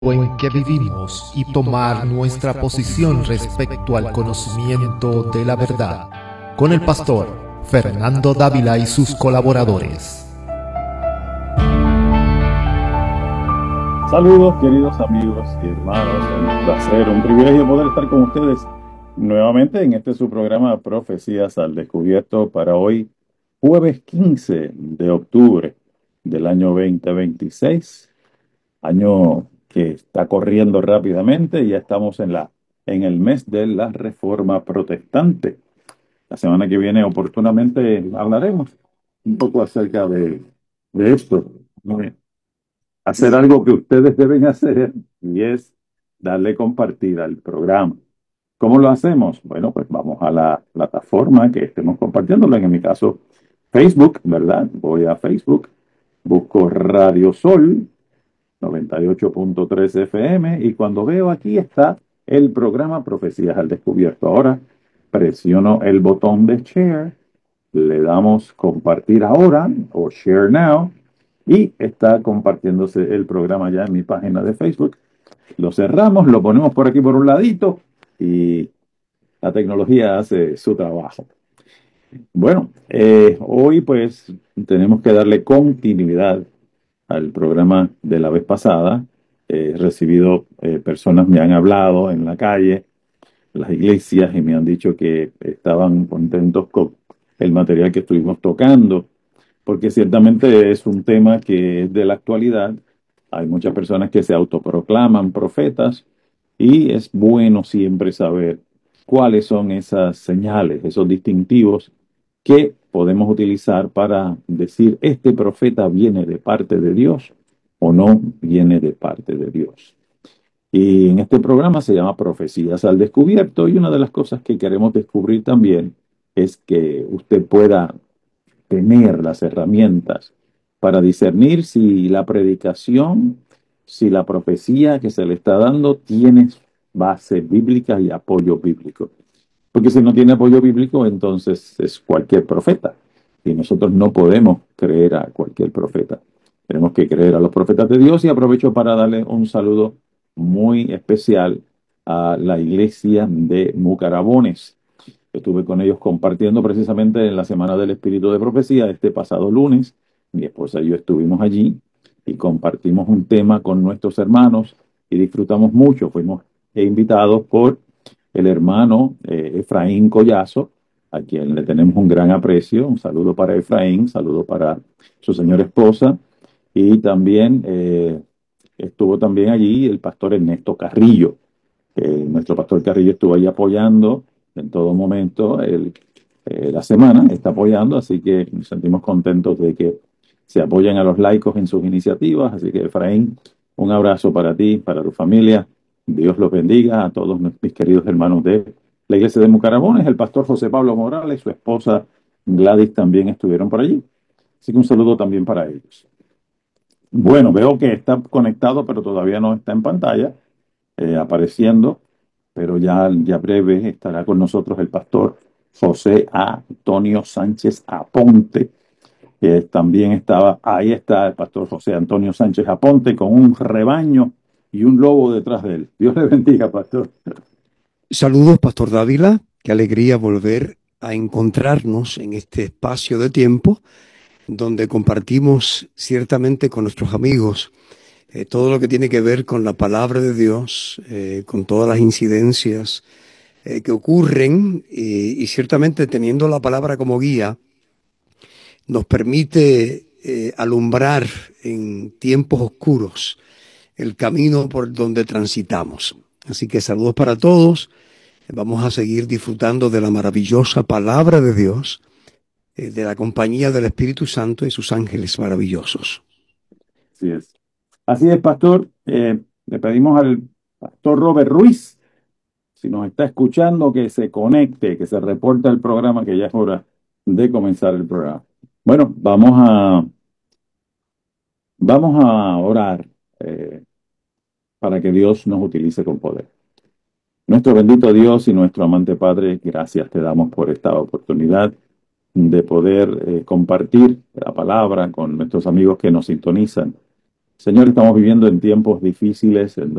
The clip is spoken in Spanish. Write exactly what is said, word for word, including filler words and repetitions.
en que vivimos y tomar nuestra posición respecto al conocimiento de la verdad, con el pastor Fernando Dávila y sus colaboradores. Saludos, queridos amigos y hermanos, un placer, un privilegio poder estar con ustedes nuevamente en este su programa Profecías al Descubierto para hoy, jueves quince de octubre del año veinte veintiséis, año que está corriendo rápidamente. Ya estamos en la en el mes de la Reforma Protestante. La semana que viene oportunamente hablaremos un poco acerca de, de esto. Hacer algo que ustedes deben hacer, y es darle compartir al programa. ¿Cómo lo hacemos? Bueno, pues vamos a la plataforma que estemos compartiéndolo. En mi caso, Facebook, ¿verdad? Voy a Facebook, busco Radio Sol noventa y ocho punto tres F M y cuando veo aquí está el programa Profecías al Descubierto. Ahora presiono el botón de share, le damos compartir ahora o share now y está compartiéndose el programa ya en mi página de Facebook. Lo cerramos, lo ponemos por aquí por un ladito y la tecnología hace su trabajo. Bueno, eh, hoy pues tenemos que darle continuidad al programa de la vez pasada. He recibido eh, personas me han hablado en la calle, las iglesias, y me han dicho que estaban contentos con el material que estuvimos tocando, porque ciertamente es un tema que es de la actualidad. Hay muchas personas que se autoproclaman profetas y es bueno siempre saber cuáles son esas señales, esos distintivos que podemos utilizar para decir este profeta viene de parte de Dios o no viene de parte de Dios. Y en este programa se llama Profecías al Descubierto, y una de las cosas que queremos descubrir también es que usted pueda tener las herramientas para discernir si la predicación, si la profecía que se le está dando tiene base bíblica y apoyo bíblico. Porque si no tiene apoyo bíblico, entonces es cualquier profeta. Y nosotros no podemos creer a cualquier profeta. Tenemos que creer a los profetas de Dios. Y aprovecho para darle un saludo muy especial a la iglesia de Mucarabones. Estuve con ellos compartiendo precisamente en la Semana del Espíritu de Profecía este pasado lunes. Mi esposa y yo estuvimos allí y compartimos un tema con nuestros hermanos y disfrutamos mucho. Fuimos invitados por el hermano eh, Efraín Collazo, a quien le tenemos un gran aprecio. Un saludo para Efraín, un saludo para su señora esposa. Y también eh, estuvo también allí el pastor Ernesto Carrillo. Eh, nuestro pastor Carrillo estuvo ahí apoyando en todo momento. El, eh, la semana está apoyando, así que nos sentimos contentos de que se apoyen a los laicos en sus iniciativas. Así que, Efraín, un abrazo para ti, para tu familia. Dios los bendiga a todos mis queridos hermanos de la iglesia de Mucarabones. El pastor José Pablo Morales, su esposa Gladys también estuvieron por allí. Así que un saludo también para ellos. Bueno, veo que está conectado, pero todavía no está en pantalla, eh, apareciendo, pero ya, ya breve estará con nosotros el pastor José Antonio Sánchez Aponte. Eh, también estaba, ahí está el pastor José Antonio Sánchez Aponte con un rebaño y un lobo detrás de él. Dios le bendiga, pastor. Saludos, pastor Dávila. Qué alegría volver a encontrarnos en este espacio de tiempo donde compartimos ciertamente con nuestros amigos eh, todo lo que tiene que ver con la palabra de Dios, eh, con todas las incidencias eh, que ocurren y, y ciertamente teniendo la palabra como guía nos permite eh, alumbrar en tiempos oscuros el camino por donde transitamos. Así que saludos para todos. Vamos a seguir disfrutando de la maravillosa palabra de Dios, eh, de la compañía del Espíritu Santo y sus ángeles maravillosos. Así es. Así es, pastor. Eh, le pedimos al pastor Robert Ruiz, si nos está escuchando, que se conecte, que se reporte al programa, que ya es hora de comenzar el programa. Bueno, vamos a, vamos a orar eh, para que Dios nos utilice con poder. Nuestro bendito Dios y nuestro amante Padre, gracias te damos por esta oportunidad de poder eh, compartir la palabra con nuestros amigos que nos sintonizan. Señor, estamos viviendo en tiempos difíciles en